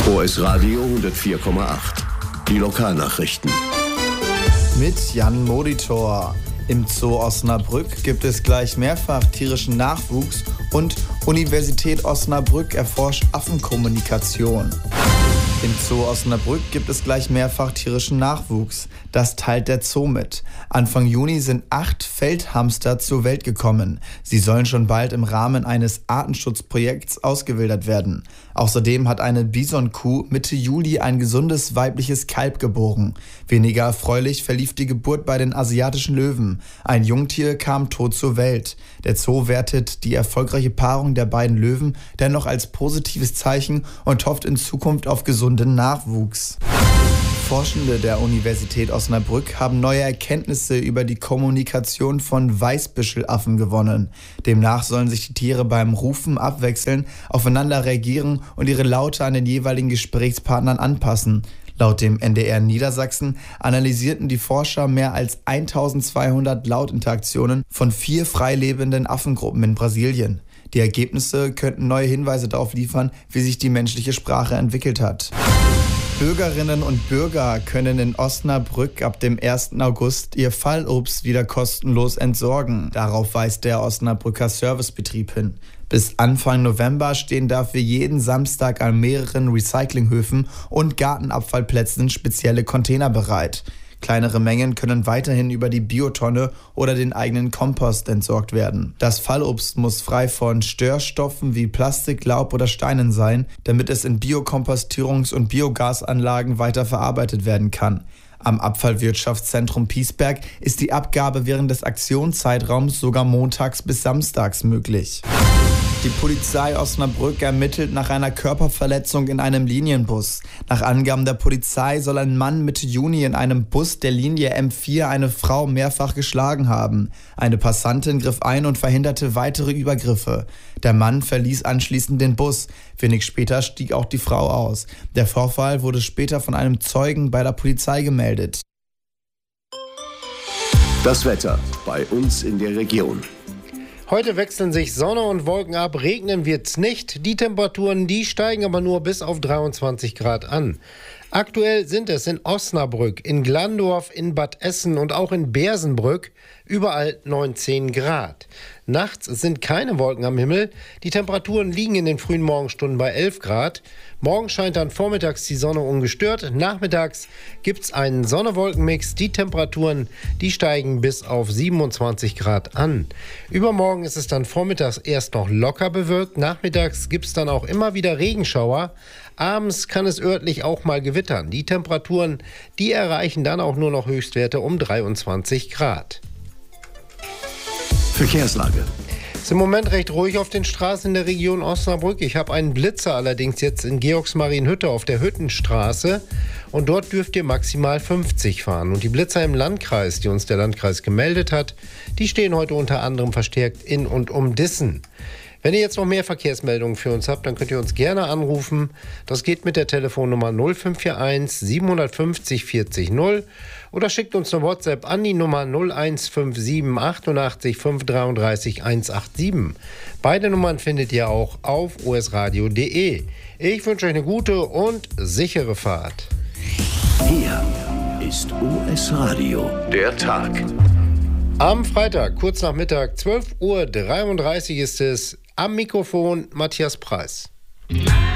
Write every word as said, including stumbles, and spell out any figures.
O S Radio hundertvier Komma acht. Die Lokalnachrichten. Mit Jan Molitor. Im Zoo Osnabrück gibt es gleich mehrfach tierischen Nachwuchs und Universität Osnabrück erforscht Affenkommunikation. Im Zoo Osnabrück gibt es gleich mehrfach tierischen Nachwuchs. Das teilt der Zoo mit. Anfang Juni sind acht Feldhamster zur Welt gekommen. Sie sollen schon bald im Rahmen eines Artenschutzprojekts ausgewildert werden. Außerdem hat eine Bisonkuh Mitte Juli ein gesundes weibliches Kalb geboren. Weniger erfreulich verlief die Geburt bei den asiatischen Löwen. Ein Jungtier kam tot zur Welt. Der Zoo wertet die erfolgreiche Paarung der beiden Löwen dennoch als positives Zeichen und hofft in Zukunft auf gesunden Nachwuchs. Forschende der Universität Osnabrück haben neue Erkenntnisse über die Kommunikation von Weißbüschelaffen gewonnen. Demnach sollen sich die Tiere beim Rufen abwechseln, aufeinander reagieren und ihre Laute an den jeweiligen Gesprächspartnern anpassen. Laut dem N D R Niedersachsen analysierten die Forscher mehr als eintausendzweihundert Lautinteraktionen von vier freilebenden Affengruppen in Brasilien. Die Ergebnisse könnten neue Hinweise darauf liefern, wie sich die menschliche Sprache entwickelt hat. Bürgerinnen und Bürger können in Osnabrück ab dem ersten August ihr Fallobst wieder kostenlos entsorgen. Darauf weist der Osnabrücker Servicebetrieb hin. Bis Anfang November stehen dafür jeden Samstag an mehreren Recyclinghöfen und Gartenabfallplätzen spezielle Container bereit. Kleinere Mengen können weiterhin über die Biotonne oder den eigenen Kompost entsorgt werden. Das Fallobst muss frei von Störstoffen wie Plastik, Laub oder Steinen sein, damit es in Biokompostierungs- und Biogasanlagen weiterverarbeitet werden kann. Am Abfallwirtschaftszentrum Piesberg ist die Abgabe während des Aktionszeitraums sogar montags bis samstags möglich. Die Polizei Osnabrück ermittelt nach einer Körperverletzung in einem Linienbus. Nach Angaben der Polizei soll ein Mann Mitte Juni in einem Bus der Linie M vier eine Frau mehrfach geschlagen haben. Eine Passantin griff ein und verhinderte weitere Übergriffe. Der Mann verließ anschließend den Bus. Wenig später stieg auch die Frau aus. Der Vorfall wurde später von einem Zeugen bei der Polizei gemeldet. Das Wetter bei uns in der Region. Heute wechseln sich Sonne und Wolken ab, regnen wird's nicht. Die Temperaturen, die steigen aber nur bis auf dreiundzwanzig Grad an. Aktuell sind es in Osnabrück, in Glandorf, in Bad Essen und auch in Bersenbrück überall neunzehn Grad. Nachts sind keine Wolken am Himmel. Die Temperaturen liegen in den frühen Morgenstunden bei elf Grad. Morgen scheint dann vormittags die Sonne ungestört. Nachmittags gibt's einen Sonne-Wolken-Mix. Die Temperaturen, die steigen bis auf siebenundzwanzig Grad an. Übermorgen ist es dann vormittags erst noch locker bewölkt. Nachmittags gibt's dann auch immer wieder Regenschauer. Abends kann es örtlich auch mal gewittern. Die Temperaturen, die erreichen dann auch nur noch Höchstwerte um dreiundzwanzig Grad. Verkehrslage. Es ist im Moment recht ruhig auf den Straßen in der Region Osnabrück. Ich habe einen Blitzer allerdings jetzt in Georgsmarienhütte auf der Hüttenstraße. Und dort dürft ihr maximal fünfzig fahren. Und die Blitzer im Landkreis, die uns der Landkreis gemeldet hat, die stehen heute unter anderem verstärkt in und um Dissen. Wenn ihr jetzt noch mehr Verkehrsmeldungen für uns habt, dann könnt ihr uns gerne anrufen. Das geht mit der Telefonnummer null fünf vier eins sieben fünf null vierzig null oder schickt uns eine WhatsApp an die Nummer null eins fünf sieben achtundachtzig fünf dreiunddreißig hundertsiebenundachtzig. Beide Nummern findet ihr auch auf o s radio punkt d e. Ich wünsche euch eine gute und sichere Fahrt. Hier ist O S Radio, der Tag. Am Freitag, kurz nach Mittag, zwölf Uhr dreiunddreißig ist es. Am Mikrofon Matthias Preis.